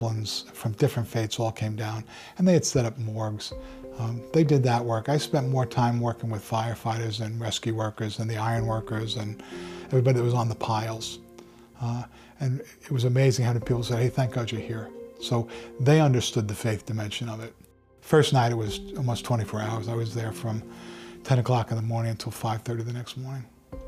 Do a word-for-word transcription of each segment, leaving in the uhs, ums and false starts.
Ones from different faiths all came down, and they had set up morgues. Um, they did that work. I spent more time working with firefighters and rescue workers and the iron workers and everybody that was on the piles. Uh, and it was amazing how many people said, hey, thank God you're here. So they understood the faith dimension of it. First night, it was almost twenty-four hours. I was there from ten o'clock in the morning until five thirty the next morning.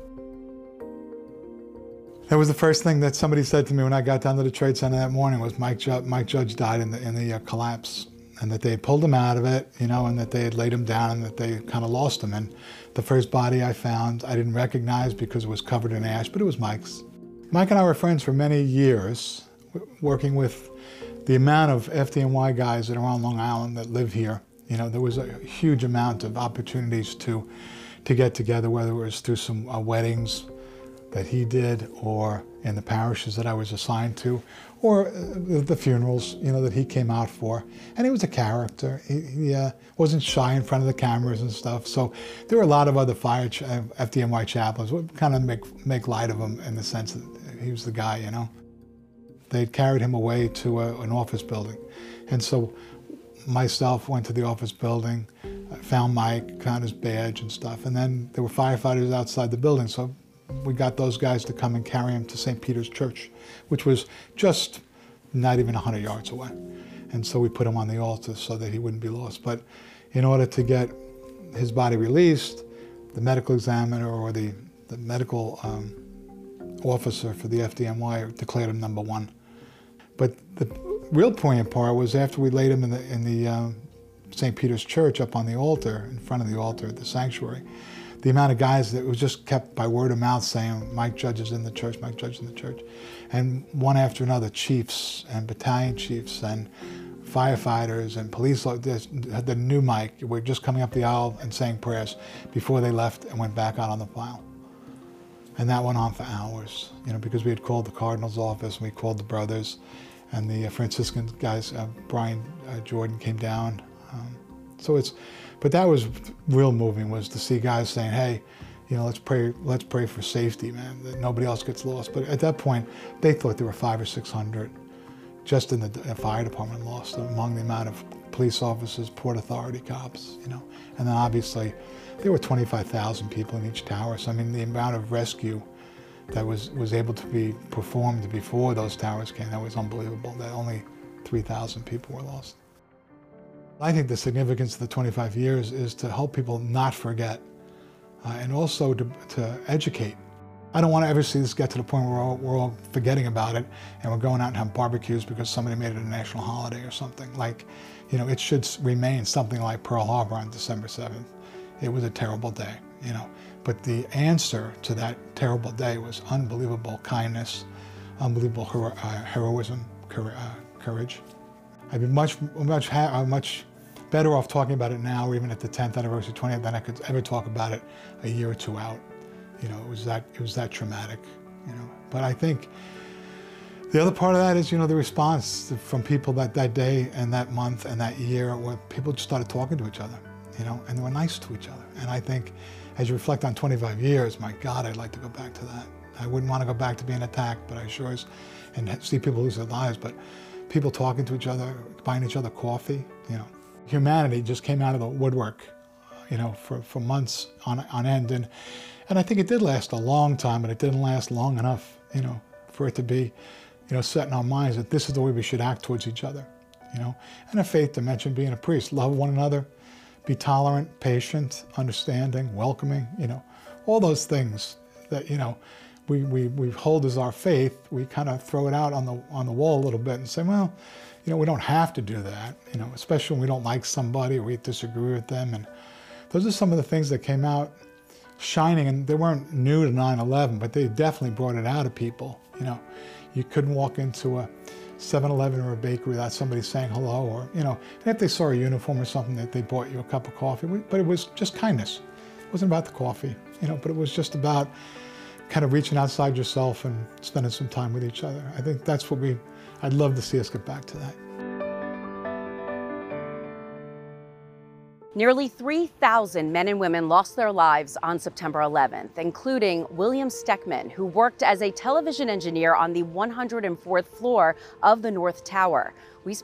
That was the first thing that somebody said to me when I got down to the Trade Center that morning was Mike, Ju Mike Judge died in the, in the uh, collapse, and that they had pulled him out of it, you know, and that they had laid him down and that they kind of lost him. And the first body I found, I didn't recognize because it was covered in ash, but it was Mike's. Mike and I were friends for many years, working with the amount of F D N Y guys that are on Long Island that live here. You know, there was a huge amount of opportunities to, to get together, whether it was through some uh, weddings that he did, or in the parishes that I was assigned to, or uh, the funerals, you know, that he came out for. And he was a character. He, he uh, wasn't shy in front of the cameras and stuff. So there were a lot of other fire ch F D N Y chaplains who would kind of make, make light of him in the sense that he was the guy, you know. They'd carried him away to a, an office building. And so myself went to the office building, found Mike, found his badge and stuff. And then there were firefighters outside the building. So we got those guys to come and carry him to Saint Peter's Church, which was just not even a hundred yards away. And so we put him on the altar so that he wouldn't be lost. But in order to get his body released, the medical examiner or the, the medical um, officer for the F D N Y declared him number one. But the real poignant part was after we laid him in the, in the uh, Saint Peter's Church up on the altar, in front of the altar at the sanctuary, the amount of guys that was just kept by word of mouth saying, Mike Judge is in the church, Mike Judge is in the church. And one after another, chiefs and battalion chiefs and firefighters and police, the new Mike, were just coming up the aisle and saying prayers before they left and went back out on the file. And that went on for hours, you know, because we had called the Cardinal's office, and we called the brothers, and the Franciscan guys, uh, Brian uh, Jordan came down. Um, so it's, but that was real moving, was to see guys saying, hey, you know, let's pray, let's pray for safety, man, that nobody else gets lost. But at that point, they thought there were five or six hundred just in the fire department lost, among the amount of police officers, Port Authority cops, you know. And then obviously, there were twenty-five thousand people in each tower. So I mean, the amount of rescue that was, was able to be performed before those towers came, that was unbelievable, that only three thousand people were lost. I think the significance of the twenty-five years is to help people not forget, uh, and also to, to educate. I don't want to ever see this get to the point where we're all, we're all forgetting about it and we're going out and have barbecues because somebody made it a national holiday or something. Like, you know, it should remain something like Pearl Harbor on December seventh. It was a terrible day, you know. But the answer to that terrible day was unbelievable kindness, unbelievable hero uh, heroism, cour uh, courage. I'd be much, much, ha much better off talking about it now, or even at the tenth anniversary, twentieth, than I could ever talk about it a year or two out. You know, it was that, it was that traumatic, you know. But I think the other part of that is, you know, the response from people that, that day and that month and that year, where people just started talking to each other, you know, and they were nice to each other. And I think as you reflect on twenty-five years, my God, I'd like to go back to that. I wouldn't want to go back to being attacked, but I sure is, and see people lose their lives, but people talking to each other, buying each other coffee, you know. Humanity just came out of the woodwork, you know, for, for months on, on end. And, and I think it did last a long time, but it didn't last long enough, you know, for it to be, you know, set in our minds that this is the way we should act towards each other, you know. And a faith dimension, being a priest, love one another, be tolerant, patient, understanding, welcoming, you know, all those things that, you know, we, we, we hold as our faith. We kind of throw it out on the, on the wall a little bit and say, well, you know, we don't have to do that, you know, especially when we don't like somebody or we disagree with them. And those are some of the things that came out shining, and they weren't new to nine eleven, but they definitely brought it out of people, you know. You couldn't walk into a seven eleven or a bakery without somebody saying hello, or, you know, and if they saw a uniform or something, that they bought you a cup of coffee, but it was just kindness. It wasn't about the coffee, you know, but it was just about kind of reaching outside yourself and spending some time with each other. I think that's what we, I'd love to see us get back to that. Nearly three thousand men and women lost their lives on September eleventh, including William Steckman, who worked as a television engineer on the one hundred fourth floor of the North Tower. We